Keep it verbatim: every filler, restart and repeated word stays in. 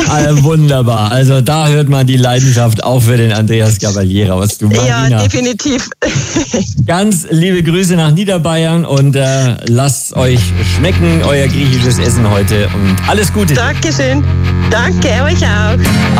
äh, wunderbar. Also da hört man die Leidenschaft auch für den Andreas Gabalier raus. Du, Marina, ja, definitiv. Ganz liebe Grüße nach Niederbayern und äh, lasst euch schmecken, euer griechisches Essen heute und alles Gute. Dankeschön. Danke, euch auch.